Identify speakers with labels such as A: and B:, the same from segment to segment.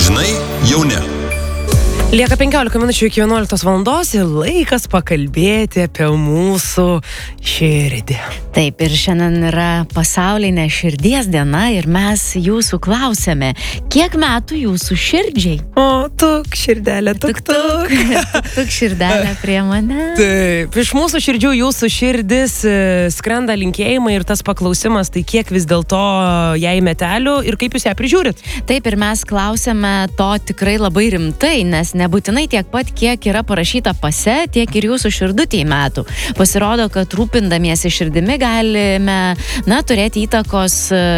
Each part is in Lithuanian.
A: Žinai, jau ne.
B: Lieka 15 minučių iki 11 valandos ir laikas pakalbėti apie mūsų širdį.
C: Taip, ir šiandien yra pasaulinė širdies diena ir mes jūsų klausėme, kiek metų jūsų širdžiai?
B: O, tuk, širdelė, tuk.
C: Tuk širdelė prie mane.
B: Taip, iš mūsų širdžių jūsų širdis skrenda linkėjimai ir tas paklausimas, tai kiek vis dėlto jai metelių ir kaip jūs ją prižiūrit?
C: Taip, ir mes klausėme to tikrai labai rimtai, nes nebūtinai tiek pat, kiek yra parašyta pase, tiek ir jūsų širdutėj metų. Pasirodo, kad rūpindamiesi širdimi galime, turėti įtakos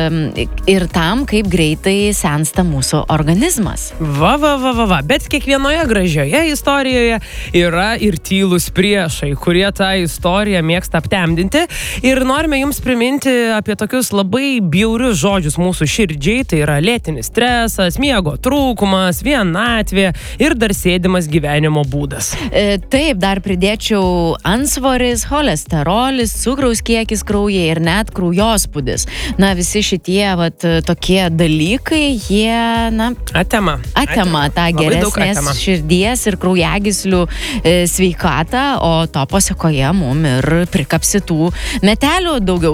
C: ir tam, kaip greitai sensta mūsų organizmas.
B: Va. Bet kiekvienoje gražioje istorijoje yra ir tylūs priešai, kurie tą istoriją mėgsta aptemdinti. Ir norime jums priminti apie tokius labai bjaurius žodžius mūsų širdžiai. Tai yra lėtinis stresas, miego trūkumas, vienatvė ir dar sėdimas gyvenimo būdas.
C: Taip, dar pridėčiau antsvoris, cholesterolis, cukraus kiekis kraujyje ir net kraujospūdis. Visi šitie tokie dalykai, jie,
B: Atema
C: tą geresnės širdies ir kraujagyslių sveikatą, o to pasekoje mum ir prikapsitų metelių daugiau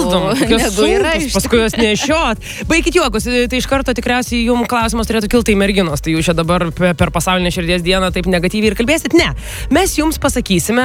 C: negu yra.
B: Paskui jos nešiot. Baikit juokus, tai iš karto tikriausiai jums klausimas turėtų kilti į merginos, tai jūs čia dabar per pasaulinę širdies dieną taip negatyviai ir kalbėsit. Ne, mes jums pasakysime,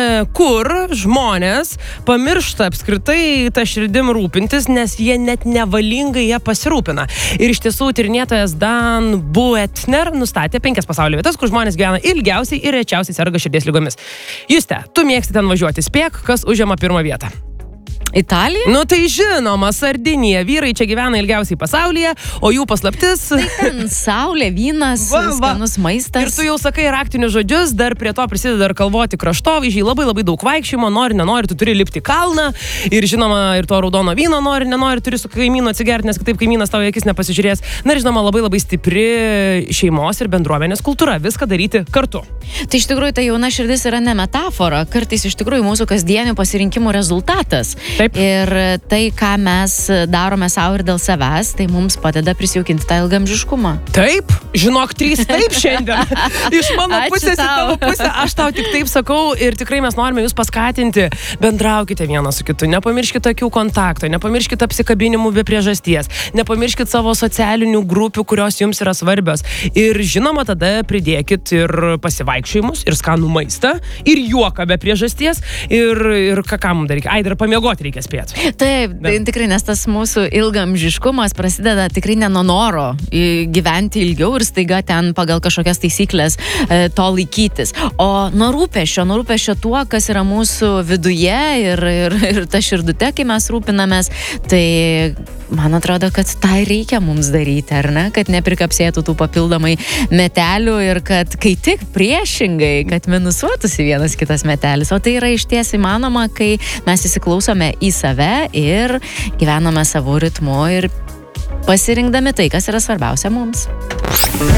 B: kur žmonės pamiršta apskritai tą širdim rūpintis, nes jie net nevalingai ją pasirūpina. Ir iš tiesų tyrinėtojas Dan Buettner nustatė 5 pasaulio vietas, kur žmonės gyvena ilgiausiai ir rečiausiai serga širdies ligomis. Juste, tu mėgsti ten važiuoti, spėk, kas užima pirmą vietą.
C: Italija?
B: Tai žinoma, Sardinija. Vyrai čia gyvena ilgiausiai pasaulyje, o jų paslaptis...
C: Tai ten saulė, vynas, skanus maistas.
B: Ir tu jau sakai raktinius žodžius, dar prie to prisideda ir kalvoti kraštovaizdžiai, labai daug vaikščiojimo, nenori, tu turi lipti kalną ir žinoma, ir to raudono vyno nenori, turi su kaimynu atsigerti, nes kitaip kaimynas tavo akis nepasižiūrės. Ir žinoma, labai stipri šeimos ir bendruomenės kultūra, viską daryti kartu.
C: Tai iš tikrųjų, ta jauna širdis yra ne metafora, kartais iš tikrųjų mūsų kasdienių pasirinkimų rezultatas.
B: Taip.
C: Ir tai, ką mes darome savo ir dėl savęs, tai mums padeda prisijaukinti tą ilgamžiškumą.
B: Taip, žinok, 3 taip šiandien. Iš mano pusės į tavo pusę. Aš tau tik taip sakau ir tikrai mes norime jūs paskatinti. Bendraukite vienas su kitu, nepamirškite akių kontakto, nepamirškite apsikabinimų be priežasties, nepamirškite savo socialinių grupių, kurios jums yra svarbios. Ir žinoma, tada pridėkit ir pasivaikščiojimus, ir skanų maistą, ir juoką be priežasties, ir ką mums daryti. Dar pamiegoti reikia spėti.
C: Taip, tikrai, nes tas mūsų ilgamžiškumas prasideda tikrai ne nuo noro gyventi ilgiau ir staiga ten pagal kažkokias taisyklės to laikytis. O nuo rūpesčio tuo, kas yra mūsų viduje ir ta širdute, kai mes rūpinamės, tai man atrodo, kad tai reikia mums daryti, ar ne? Kad neprikapsėtų tų papildomai metelių ir kad kai tik priešingai, kad minusuotųsi vienas kitas metelis. O tai yra išties įmanoma, kai mes įsiklausome į save ir gyvename savo ritmu ir pasirinkdami tai, kas yra svarbiausia mums.